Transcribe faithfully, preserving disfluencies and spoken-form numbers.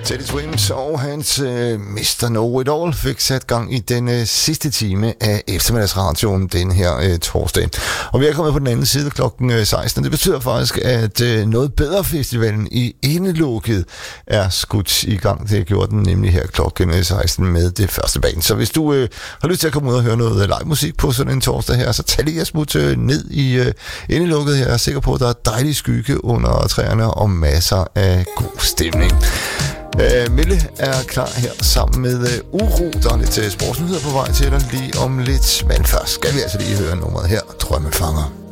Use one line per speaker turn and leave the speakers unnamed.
Teddy Swims og hans uh, mister Know-It-All fik sat gang i den uh, sidste time af eftermiddagsradioen den her uh, torsdag. Og vi er kommet på den anden side klokken uh, seksten. Det betyder faktisk, at uh, Noget Bedre Festivalen i Indelukket er skudt i gang. Det gjorde den nemlig her klokken uh, seksten med det første band. Så hvis du uh, har lyst til at komme ud og høre noget live musik på sådan en torsdag her, så tag lige at smutte uh, ned i uh, Indelukket her. Jeg er sikker på, at der er dejlig skygge under træerne og masser af god stemning. Uh, Mille er klar her sammen med uh, Uro. Der er lidt uh, sportsnyheder på vej til dig lige om lidt. Men først skal vi altså lige høre nummeret her, Drømmefanger.